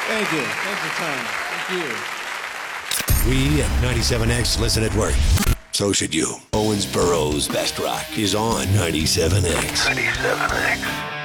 Thank you. Thanks for time. Thank you. We at 97X listen at work. So should you. Owensboro's Best Rock is on 97X. 97X.